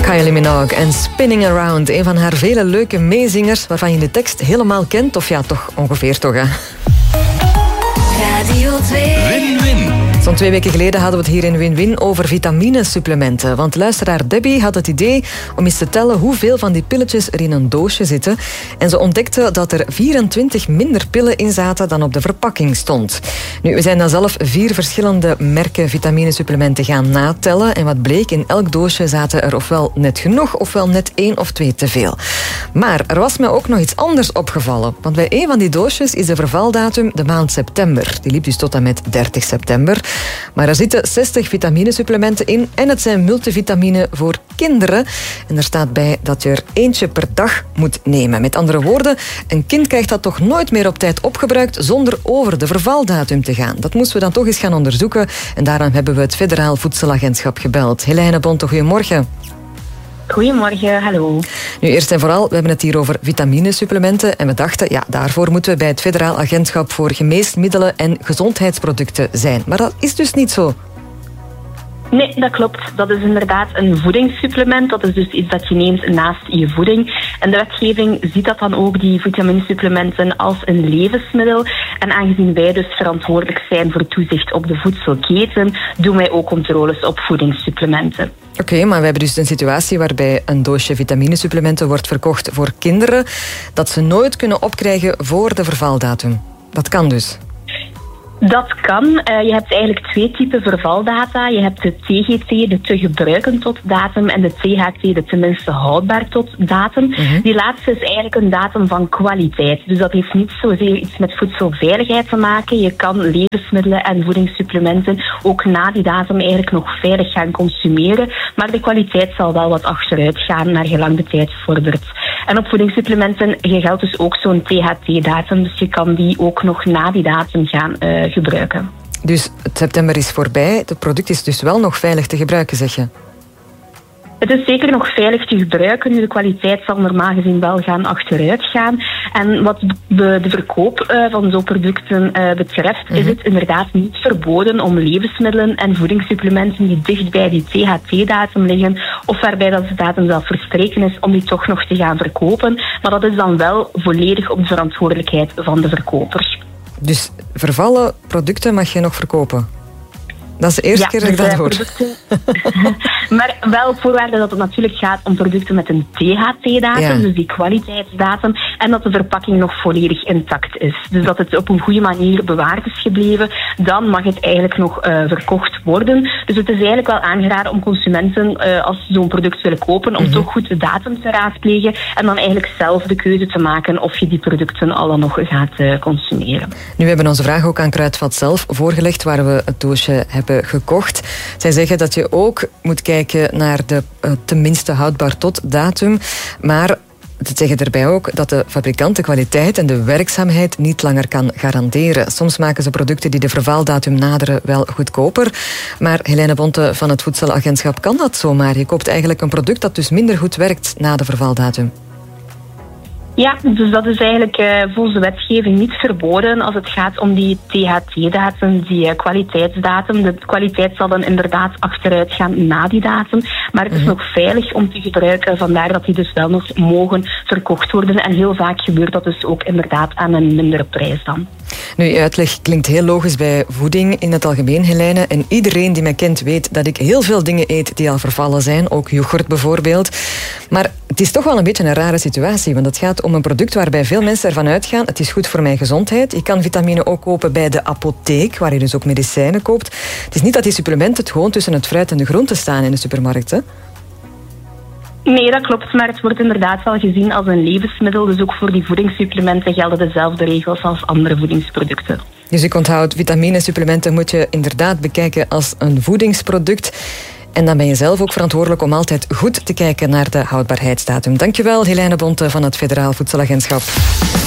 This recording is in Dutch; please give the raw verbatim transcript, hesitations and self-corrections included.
Kylie Minogue en Spinning Around. Een van haar vele leuke meezingers waarvan je de tekst helemaal kent. Of ja, toch ongeveer toch, hè? Radio twee. Win-win. Zo'n twee weken geleden hadden we het hier in Win-Win over vitaminesupplementen. Want luisteraar Debbie had het idee om eens te tellen hoeveel van die pilletjes er in een doosje zitten. En ze ontdekte dat er vierentwintig minder pillen in zaten dan op de verpakking stond. Nu, we zijn dan zelf vier verschillende merken vitaminesupplementen gaan natellen. En wat bleek, in elk doosje zaten er ofwel net genoeg, ofwel net één of twee te veel. Maar er was me ook nog iets anders opgevallen. Want bij één van die doosjes is de vervaldatum de maand september. Die liep dus tot en met dertig september. Maar er zitten zestig vitaminesupplementen in en het zijn multivitamine voor kinderen. En er staat bij dat je er eentje per dag moet nemen. Met andere woorden, een kind krijgt dat toch nooit meer op tijd opgebruikt zonder over de vervaldatum te gaan. Dat moesten we dan toch eens gaan onderzoeken en daarom hebben we het Federaal Voedselagentschap gebeld. Helene Bonte, goedemorgen. Goedemorgen, hallo. Nu, eerst en vooral, we hebben het hier over vitaminesupplementen en we dachten, ja, daarvoor moeten we bij het Federaal Agentschap voor Geneesmiddelen en Gezondheidsproducten zijn. Maar dat is dus niet zo. Nee, dat klopt. Dat is inderdaad een voedingssupplement. Dat is dus iets dat je neemt naast je voeding. En de wetgeving ziet dat dan ook, die vitaminesupplementen, als een levensmiddel. En aangezien wij dus verantwoordelijk zijn voor toezicht op de voedselketen, doen wij ook controles op voedingssupplementen. Oké, okay, maar we hebben dus een situatie waarbij een doosje vitaminesupplementen wordt verkocht voor kinderen, dat ze nooit kunnen opkrijgen voor de vervaldatum. Dat kan dus. Dat kan. Uh, je hebt eigenlijk twee typen vervaldata. Je hebt de T G T, de te gebruiken tot datum, en de T H T, de tenminste houdbaar tot datum. Mm-hmm. Die laatste is eigenlijk een datum van kwaliteit. Dus dat heeft niet zozeer iets met voedselveiligheid te maken. Je kan levensmiddelen en voedingssupplementen ook na die datum eigenlijk nog veilig gaan consumeren. Maar de kwaliteit zal wel wat achteruit gaan naar gelang de tijd vordert. En op voedingssupplementen geldt dus ook zo'n T H T-datum. Dus je kan die ook nog na die datum gaan uh, gebruiken. Dus het september is voorbij. Het product is dus wel nog veilig te gebruiken, zeg je? Het is zeker nog veilig te gebruiken. De kwaliteit zal normaal gezien wel gaan achteruit gaan. En wat de, de verkoop uh, van zo'n producten uh, betreft, mm-hmm. is het inderdaad niet verboden om levensmiddelen en voedingssupplementen die dicht bij die T H T-datum liggen, of waarbij dat de datum zelf verstreken is, om die toch nog te gaan verkopen. Maar dat is dan wel volledig op de verantwoordelijkheid van de verkoper. Dus vervallen producten mag je nog verkopen? Dat is de eerste ja, keer dat ik dat hoor. Maar wel op voorwaarde dat het natuurlijk gaat om producten met een T H T-datum, ja. Dus die kwaliteitsdatum, en dat de verpakking nog volledig intact is. Dus dat het op een goede manier bewaard is gebleven, dan mag het eigenlijk nog uh, verkocht worden. Dus het is eigenlijk wel aangeraden om consumenten, uh, als ze zo'n product willen kopen, om mm-hmm. toch goed de datum te raadplegen en dan eigenlijk zelf de keuze te maken of je die producten al dan nog gaat uh, consumeren. Nu, we hebben onze vraag ook aan Kruidvat zelf voorgelegd, waar we het doosje hebben gekocht. Zij zeggen dat je ook moet kijken naar de uh, tenminste houdbaar tot datum, maar ze zeggen erbij ook dat de fabrikant de kwaliteit en de werkzaamheid niet langer kan garanderen. Soms maken ze producten die de vervaldatum naderen wel goedkoper, maar Helene Bonte van het Voedselagentschap kan dat zomaar. Je koopt eigenlijk een product dat dus minder goed werkt na de vervaldatum. Ja, dus dat is eigenlijk uh, volgens de wetgeving niet verboden als het gaat om die T H T-datum, die uh, kwaliteitsdatum. De kwaliteit zal dan inderdaad achteruit gaan na die datum, maar het is mm-hmm. nog veilig om te gebruiken, vandaar dat die dus wel nog mogen verkocht worden. En heel vaak gebeurt dat dus ook inderdaad aan een mindere prijs dan. Nu, je uitleg klinkt heel logisch bij voeding in het algemeen, Helene. En iedereen die mij kent weet dat ik heel veel dingen eet die al vervallen zijn, ook yoghurt bijvoorbeeld. Maar het is toch wel een beetje een rare situatie, want het gaat om een product waarbij veel mensen ervan uitgaan, het is goed voor mijn gezondheid. Je kan vitamine ook kopen bij de apotheek, waar je dus ook medicijnen koopt. Het is niet dat die supplementen het gewoon tussen het fruit en de groenten staan in de supermarkt, hè? Nee, dat klopt, maar het wordt inderdaad wel gezien als een levensmiddel. Dus ook voor die voedingssupplementen gelden dezelfde regels als andere voedingsproducten. Dus ik onthoud, vitaminesupplementen moet je inderdaad bekijken als een voedingsproduct. En dan ben je zelf ook verantwoordelijk om altijd goed te kijken naar de houdbaarheidsdatum. Dankjewel, Helene Bonte van het Federaal Voedselagentschap.